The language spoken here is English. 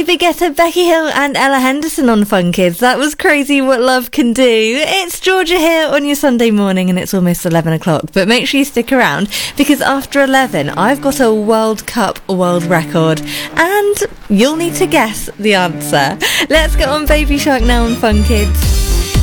David Guetta, Becky Hill and Ella Henderson on Fun Kids. That was crazy what love can do. It's Georgia here on your Sunday morning and it's almost 11 o'clock. But make sure you stick around because after 11 I've got a World Cup world record and you'll need to guess the answer. Let's get on Baby Shark now on Fun Kids.